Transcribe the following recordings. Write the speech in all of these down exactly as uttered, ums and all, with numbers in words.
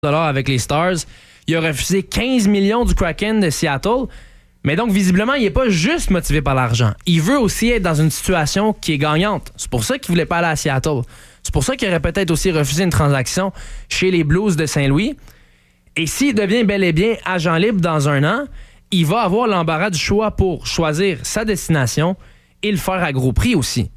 dollars avec les Stars. Il a refusé quinze millions du Kraken de Seattle. Mais donc, visiblement, il n'est pas juste motivé par l'argent. Il veut aussi être dans une situation qui est gagnante. C'est pour ça qu'il ne voulait pas aller à Seattle. C'est pour ça qu'il aurait peut-être aussi refusé une transaction chez les Blues de Saint-Louis. Et s'il devient bel et bien agent libre dans un an, il va avoir l'embarras du choix pour choisir sa destination et le faire à gros prix aussi.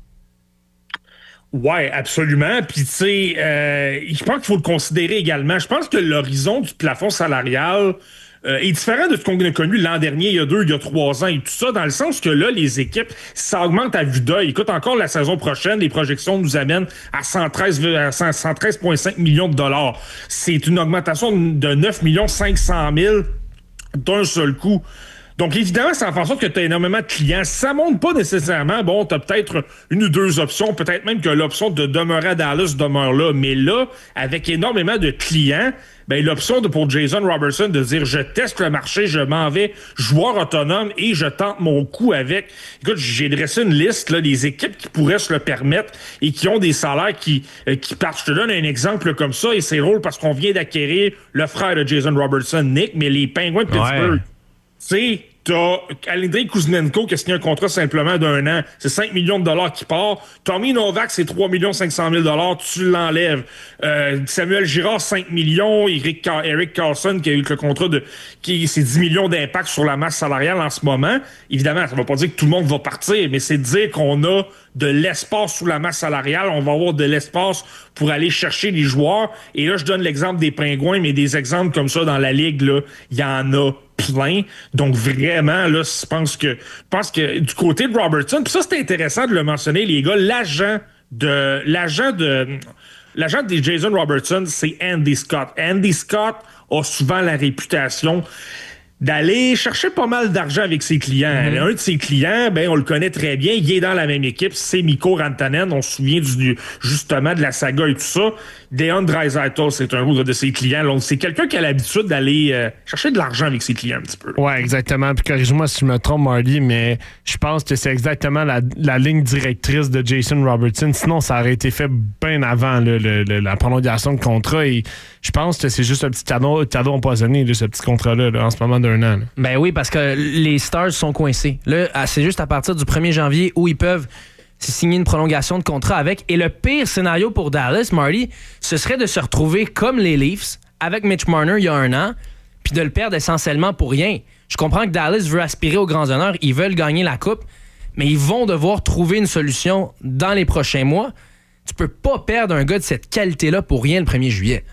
Ouais, absolument. Puis, tu sais, euh, je pense qu'il faut le considérer également. Je pense que l'horizon du plafond salarial euh, est différent de ce qu'on a connu l'an dernier, il y a deux, il y a trois ans et tout ça, dans le sens que là, les équipes, ça augmente à vue d'œil. Écoute, encore la saison prochaine, les projections nous amènent à cent treize virgule cinq millions de dollars. C'est une augmentation de neuf millions cinq cent mille d'un seul coup. Donc, évidemment, ça fait en sorte que tu as énormément de clients. Ça monte pas nécessairement. Bon, tu as peut-être une ou deux options, peut-être même que l'option de demeurer à Dallas demeure là. Mais là, avec énormément de clients, ben l'option de, pour Jason Robertson de dire « je teste le marché, je m'en vais joueur autonome et je tente mon coup avec ». Écoute, j'ai dressé une liste là, des équipes qui pourraient se le permettre et qui ont des salaires qui, euh, qui partent. Je te donne un exemple comme ça et c'est drôle parce qu'on vient d'acquérir le frère de Jason Robertson, Nick, mais les Penguins de Pittsburgh. Ouais. Tu sais, t'as Andrei Kuzmenko qui a signé un contrat simplement d'un an. C'est cinq millions de dollars qui part. Tommy Novak, c'est trois millions cinq cent mille dollars. Tu l'enlèves. Euh, Samuel Girard, cinq millions. Eric, Car- Eric Carlson, qui a eu le contrat de... qui c'est dix millions d'impact sur la masse salariale en ce moment. Évidemment, ça ne veut pas dire que tout le monde va partir, mais c'est de dire qu'on a de l'espace sous la masse salariale. On va avoir de l'espace pour aller chercher les joueurs. Et là, je donne l'exemple des Pingouins, mais des exemples comme ça dans la Ligue, là, il y en a plein. Donc, vraiment, là, je pense que, je pense que du côté de Robertson, puis ça, c'est intéressant de le mentionner, les gars, l'agent de, l'agent de, l'agent de Jason Robertson, c'est Andy Scott. Andy Scott a souvent la réputation d'aller chercher pas mal d'argent avec ses clients. Mm-hmm. Un de ses clients, ben on le connaît très bien, il est dans la même équipe, c'est Mikko Rantanen, on se souvient du, justement de la saga et tout ça. Deon Draisaitl, c'est un autre de ses clients. Donc, c'est quelqu'un qui a l'habitude d'aller euh, chercher de l'argent avec ses clients un petit peu. Ouais, exactement. Puis corrige-moi si je me trompe, Marty, mais je pense que c'est exactement la, la ligne directrice de Jason Robertson. Sinon, ça aurait été fait bien avant le, le, le, la prolongation de contrat. Et je pense que c'est juste un petit cadeau, cadeau empoisonné, là, ce petit contrat-là, là, en ce moment d'un an. Là. Ben oui, parce que les Stars sont coincés. Là, c'est juste à partir du premier janvier où ils peuvent signer une prolongation de contrat avec. Et le pire scénario pour Dallas, Marty, ce serait de se retrouver comme les Leafs avec Mitch Marner il y a un an, puis de le perdre essentiellement pour rien. Je comprends que Dallas veut aspirer aux grands honneurs, ils veulent gagner la Coupe, mais ils vont devoir trouver une solution dans les prochains mois. Tu peux pas perdre un gars de cette qualité-là pour rien le premier juillet.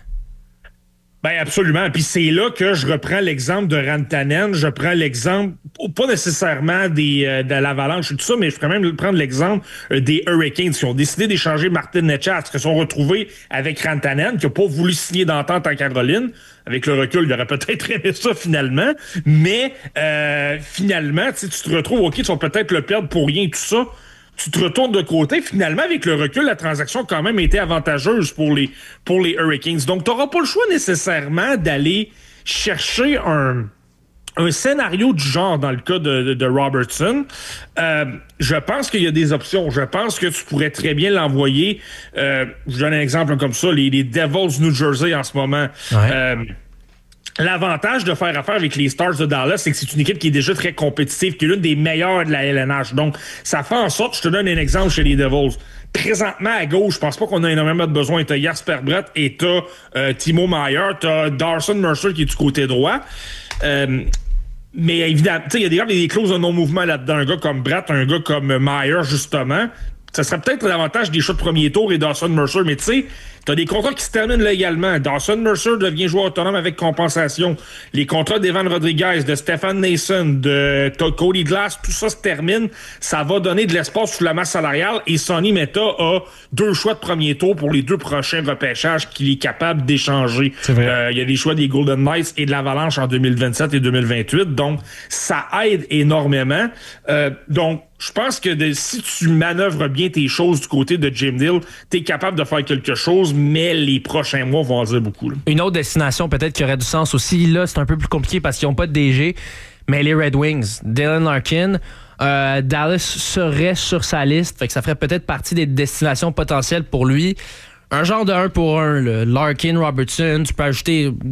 Ben absolument. Puis c'est là que je reprends l'exemple de Rantanen, je prends l'exemple, pas nécessairement des euh, de l'Avalanche et tout ça, mais je pourrais même prendre l'exemple euh, des Hurricanes qui ont décidé d'échanger Martin Necas, qui se sont retrouvés avec Rantanen, qui n'a pas voulu signer d'entente en Caroline. Avec le recul, il aurait peut-être aimé ça finalement, mais euh, finalement, tu te retrouves, OK, tu vas peut-être le perdre pour rien, tout ça. Tu te retournes de côté. Finalement, avec le recul, la transaction a quand même été avantageuse pour les, pour les Hurricanes. Donc, tu n'auras pas le choix nécessairement d'aller chercher un, un scénario du genre dans le cas de, de, de Robertson. Euh, je pense qu'il y a des options. Je pense que tu pourrais très bien l'envoyer. Euh, je donne un exemple comme ça. Les, les Devils New Jersey en ce moment. Ouais. Euh, L'avantage de faire affaire avec les Stars de Dallas, c'est que c'est une équipe qui est déjà très compétitive, qui est l'une des meilleures de la L N H. Donc, ça fait en sorte, je te donne un exemple chez les Devils. Présentement, à gauche, je pense pas qu'on a énormément de besoin. T'as Jasper Brett et t'as euh, Timo Meier. T'as Darson Mercer qui est du côté droit. Euh, mais évidemment, tu sais, il y a des gars, il y a des clauses de non-mouvement là-dedans. Un gars comme Brett, un gars comme Meier, justement. Ça serait peut-être l'avantage des choix de premier tour et Dawson Mercer, mais tu sais, t'as des contrats qui se terminent légalement. Dawson Mercer devient joueur autonome avec compensation. Les contrats d'Evan Rodriguez, de Stefan Nason, de Cody Glass, tout ça se termine. Ça va donner de l'espace sous la masse salariale et Sonny Meta a deux choix de premier tour pour les deux prochains repêchages qu'il est capable d'échanger. Il euh, y a des choix des Golden Knights et de l'Avalanche en deux mille vingt-sept et deux mille vingt-huit. Donc, ça aide énormément. Euh, donc, je pense que de, si tu manœuvres bien tes choses du côté de Jim Neal, tu es capable de faire quelque chose, mais les prochains mois vont en dire beaucoup. Là. Une autre destination peut-être qui aurait du sens aussi, là, c'est un peu plus compliqué parce qu'ils n'ont pas de D G, mais les Red Wings, Dylan Larkin, euh, Dallas serait sur sa liste, fait que ça ferait peut-être partie des destinations potentielles pour lui. Un genre de un pour un. Là. Larkin, Robertson, tu peux ajouter